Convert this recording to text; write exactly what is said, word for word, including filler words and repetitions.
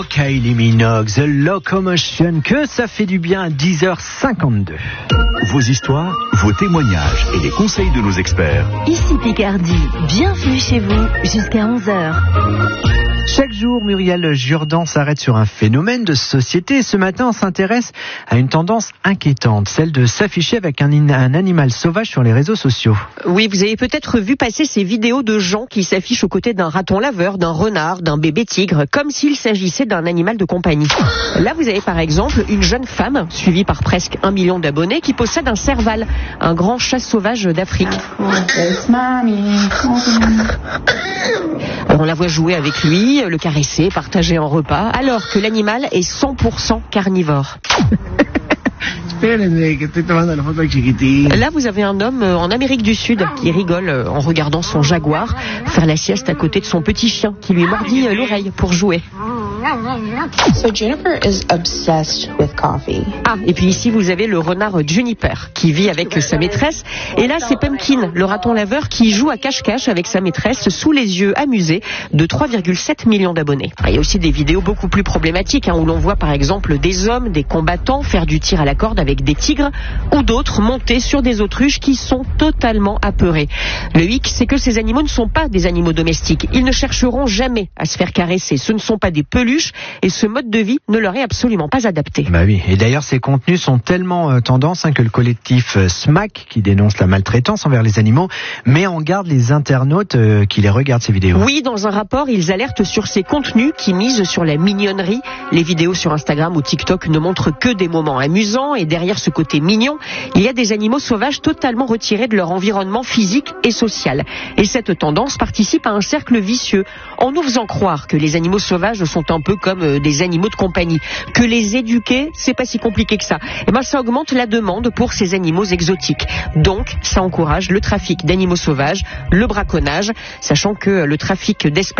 Kylie Minogue, The Locomotion, que ça fait du bien à dix heures cinquante-deux. Vos histoires, vos témoignages et les conseils de nos experts. Ici Picardie, bienvenue chez vous jusqu'à onze heures. Chaque jour, Muriel Jourdan s'arrête sur un phénomène de société. Ce matin, on s'intéresse à une tendance inquiétante, celle de s'afficher avec un, un animal sauvage sur les réseaux sociaux. Oui, vous avez peut-être vu passer ces vidéos de gens qui s'affichent aux côtés d'un raton laveur, d'un renard, d'un bébé tigre, comme s'il s'agissait d'un animal de compagnie. Là, vous avez par exemple une jeune femme, suivie par presque un million d'abonnés, qui possède un serval, un grand chat sauvage d'Afrique. Alors, on la voit jouer avec lui, le caresser, partager un repas, alors que l'animal est cent pour cent carnivore. Là, vous avez un homme en Amérique du Sud qui rigole en regardant son jaguar faire la sieste à côté de son petit chien qui lui mordit l'oreille pour jouer. So Juniper is obsessed with coffee. Ah, et puis ici vous avez le renard Juniper qui vit avec sa maîtresse. Et là c'est Pumpkin, le raton laveur qui joue à cache-cache avec sa maîtresse sous les yeux amusés de trois virgule sept millions d'abonnés. Il y a aussi des vidéos beaucoup plus problématiques hein, où l'on voit par exemple des hommes, des combattants faire du tir à la corde avec des tigres ou d'autres monter sur des autruches qui sont totalement apeurés. Le hic, c'est que ces animaux ne sont pas des animaux domestiques. Ils ne chercheront jamais à se faire caresser. Ce ne sont pas des peluches. Et ce mode de vie ne leur est absolument pas adapté. Bah oui. Et d'ailleurs, ces contenus sont tellement euh, tendance hein, que le collectif euh, S M A C, qui dénonce la maltraitance envers les animaux, met en garde les internautes euh, qui les regardent ces vidéos. Oui, dans un rapport, ils alertent sur ces contenus qui misent sur la mignonnerie. Les vidéos sur Instagram ou TikTok ne montrent que des moments amusants et derrière ce côté mignon, il y a des animaux sauvages totalement retirés de leur environnement physique et social. Et cette tendance participe à un cercle vicieux en nous faisant croire que les animaux sauvages sont un peu comme des animaux de compagnie, que les éduquer, c'est pas si compliqué que ça. Et ben ça augmente la demande pour ces animaux exotiques. Donc, ça encourage le trafic d'animaux sauvages, le braconnage, sachant que le trafic d'espèces